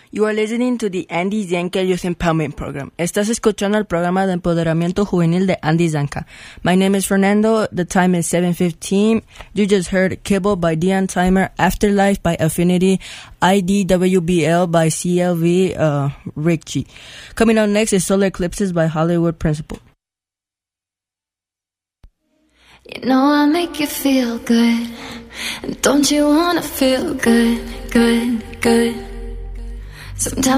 You are listening to the Andy Zanka Youth Empowerment Program. Estás escuchando el programa de empoderamiento juvenil de Andy Zanka. My name is Fernando. The time is 7:15. You just heard Kibble by Dion Timer, Afterlife by Affinity, IDWBL by CLV, Rick G. Coming up next is Solar Eclipses by Hollywood Principal. You know I make you feel good. And don't you wanna feel good, good, good? Sometimes